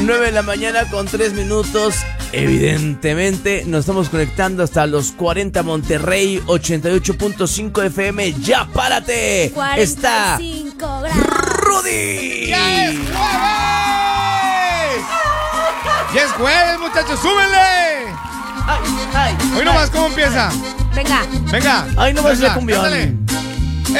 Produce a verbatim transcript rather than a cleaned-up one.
nueve de la mañana con tres minutos. Evidentemente nos estamos conectando hasta los cuarenta Monterrey, ochenta y ocho punto cinco F M. ¡Ya párate! cuarenta y cinco grados. ¡Rudy! ¡Ya es jueves! ¡Ya es jueves, muchachos! ¡Súbenle! Ay, ay, Hoy nomás, ¿cómo empieza? Venga. Venga. Ay, no vas a Venga, cumbión. cántale.